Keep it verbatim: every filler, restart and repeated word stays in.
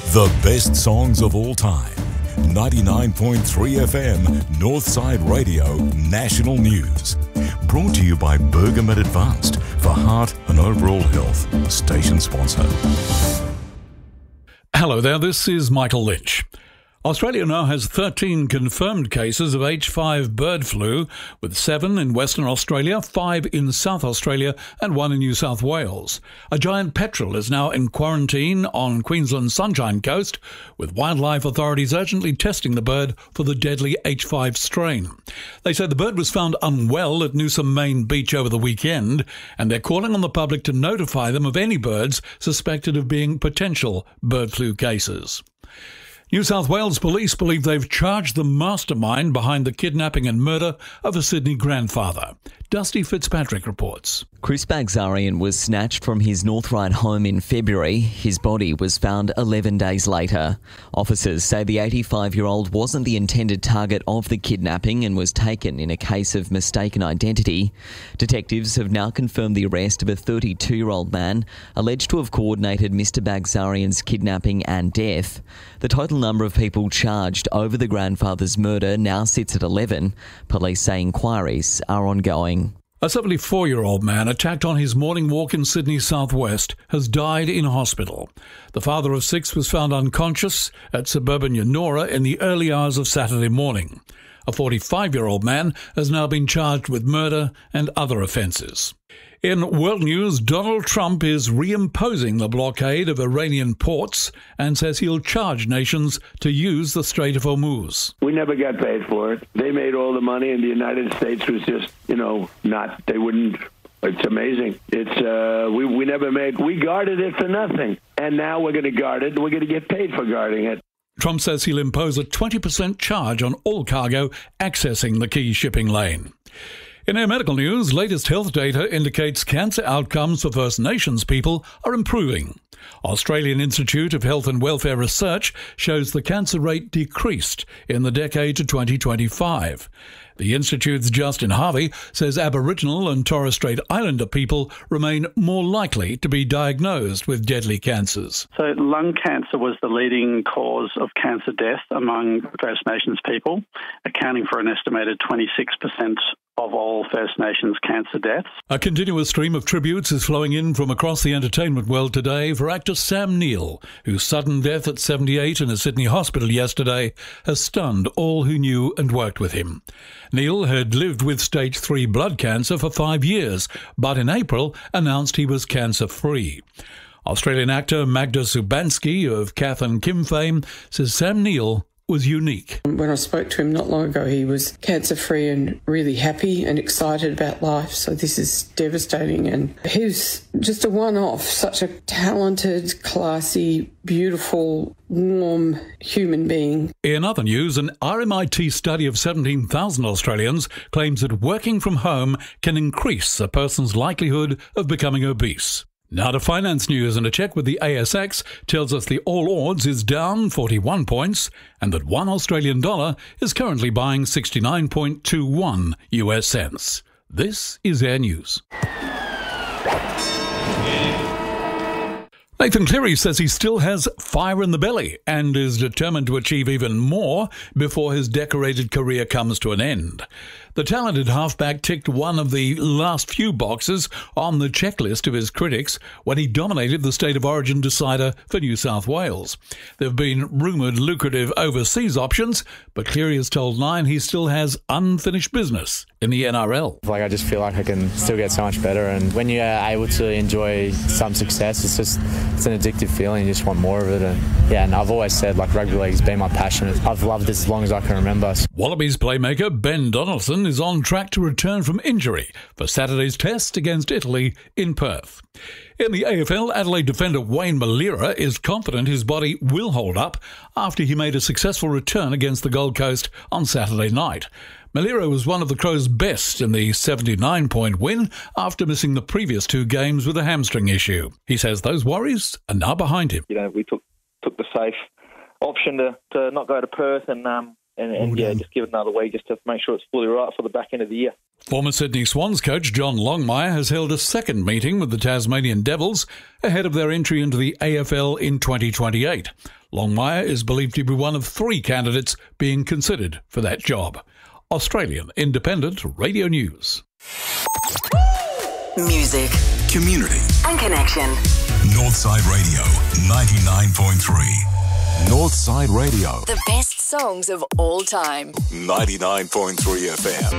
The best songs of all time. ninety-nine point three F M, Northside Radio, National News. Brought to you by Bergamet Advanced for heart and overall health. Station sponsor. Hello there, this is Michael Lynch. Australia now has thirteen confirmed cases of H five bird flu, with seven in Western Australia, five in South Australia and one in New South Wales. A giant petrel is now in quarantine on Queensland's Sunshine Coast, with wildlife authorities urgently testing the bird for the deadly H five strain. They say the bird was found unwell at Newsom Main Beach over the weekend, and they're calling on the public to notify them of any birds suspected of being potential bird flu cases. New South Wales police believe they've charged the mastermind behind the kidnapping and murder of a Sydney grandfather. Dusty Fitzpatrick reports. Chris Bagzarian was snatched from his North Ryde home in February. His body was found eleven days later. Officers say the eighty-five-year-old wasn't the intended target of the kidnapping and was taken in a case of mistaken identity. Detectives have now confirmed the arrest of a thirty-two-year-old man alleged to have coordinated Mister Bagzarian's kidnapping and death. The total number of people charged over the grandfather's murder now sits at eleven. Police say inquiries are ongoing. A seventy-four-year-old man attacked on his morning walk in Sydney's southwest has died in hospital. The father of six was found unconscious at suburban Yennora in the early hours of Saturday morning. A forty-five-year-old man has now been charged with murder and other offences. In world news, Donald Trump is reimposing the blockade of Iranian ports and says he'll charge nations to use the Strait of Hormuz. We never got paid for it. They made all the money, and the United States was just, you know, not, they wouldn't. It's amazing. It's uh, we, we never made, we guarded it for nothing. And now we're going to guard it. We're going to get paid for guarding it. Trump says he'll impose a twenty percent charge on all cargo accessing the key shipping lane. In our medical news, latest health data indicates cancer outcomes for First Nations people are improving. Australian Institute of Health and Welfare Research shows the cancer rate decreased in the decade to twenty twenty-five. The Institute's Justin Harvey says Aboriginal and Torres Strait Islander people remain more likely to be diagnosed with deadly cancers. So lung cancer was the leading cause of cancer death among First Nations people, accounting for an estimated twenty-six percent of all First Nations cancer deaths. A continuous stream of tributes is flowing in from across the entertainment world today for actor Sam Neill, whose sudden death at seventy-eight in a Sydney hospital yesterday has stunned all who knew and worked with him. Neill had lived with stage three blood cancer for five years, but in April announced he was cancer-free. Australian actor Magda Szubanski of Kath and Kim fame says Sam Neill was unique. When I spoke to him not long ago, he was cancer-free and really happy and excited about life, so this is devastating. And he was just a one-off, such a talented, classy, beautiful, warm human being. In other news, an R M I T study of seventeen thousand Australians claims that working from home can increase a person's likelihood of becoming obese. Now to finance news, and a check with the A S X tells us the All Ords is down forty-one points and that one Australian dollar is currently buying sixty-nine point two one U S cents. This is Air News. Nathan Cleary says he still has fire in the belly and is determined to achieve even more before his decorated career comes to an end. The talented halfback ticked one of the last few boxes on the checklist of his critics when he dominated the State of Origin decider for New South Wales. There have been rumoured lucrative overseas options, but Cleary has told Nine he still has unfinished business in the N R L. Like, I just feel like I can still get so much better, and when you're able to enjoy some success, it's just it's an addictive feeling. You just want more of it. And yeah, and I've always said, like, rugby league's been my passion. I've loved this as long as I can remember. Wallabies playmaker Ben Donaldson is on track to return from injury for Saturday's test against Italy in Perth. In the A F L, Adelaide defender Wayne Malira is confident his body will hold up after he made a successful return against the Gold Coast on Saturday night. Malira was one of the Crows' best in the seventy-nine point win after missing the previous two games with a hamstring issue. He says those worries are now behind him. You know, we took took the safe option to, to not go to Perth and um, and, and yeah, just give it another week just to make sure it's fully right for the back end of the year. Former Sydney Swans coach John Longmire has held a second meeting with the Tasmanian Devils ahead of their entry into the A F L in twenty twenty-eight. Longmire is believed to be one of three candidates being considered for that job. Australian Independent Radio News. Music, Community and connection. Northside Radio ninety-nine point three. Northside Radio. The best songs of all time. ninety-nine point three F M.